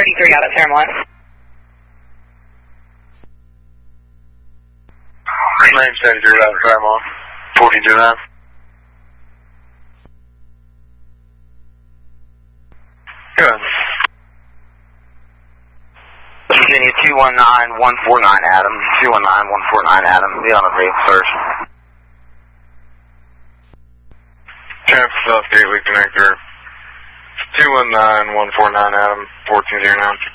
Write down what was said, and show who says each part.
Speaker 1: 33 out of Fairmont.
Speaker 2: 973 out of Fairmont. 42-9. Good.
Speaker 3: Virginia 219-149 Adam. 219-149 Adam. Be on the rate first.
Speaker 2: Tampa South Gateway connector. 219-149 Adam. 1409.